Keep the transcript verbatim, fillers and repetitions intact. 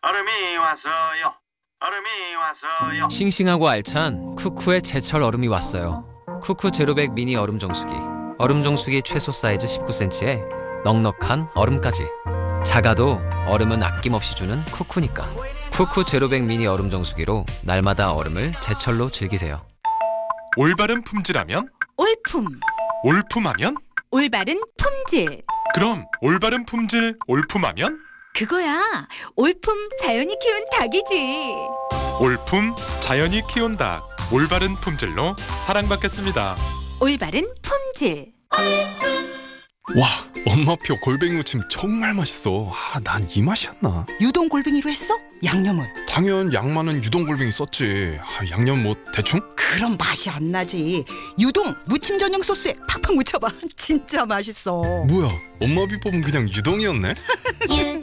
얼음이 왔어요. 얼음이 왔어요. 싱싱하고 알찬 쿠쿠의 제철 얼음이 왔어요. 쿠쿠 제로백 미니 얼음 정수기. 얼음 정수기 최소 사이즈 십구 센티미터에 넉넉한 얼음까지. 작아도 얼음은 아낌없이 주는 쿠쿠니까. 쿠쿠 제로백 미니 얼음 정수기로 날마다 얼음을 제철로 즐기세요. 올바른 품질하면? 올품, 올품하면? 올바른 품질. 그럼 올바른 품질 올품하면? 그거야. 올품 자연이 키운 닭이지. 올품 자연이 키운 닭. 올바른 품질로 사랑받겠습니다. 올바른 품질. 와, 엄마표 골뱅이 무침 정말 맛있어. 아, 난 이 맛이었나? 유동 골뱅이로 했어? 양념은? 당연 양 많은 유동 골뱅이 썼지. 아, 양념 뭐 대충? 그럼 맛이 안 나지. 유동 무침 전용 소스에 팍팍 묻혀봐. 진짜 맛있어. 뭐야, 엄마 비법은 그냥 유동이었네? 유동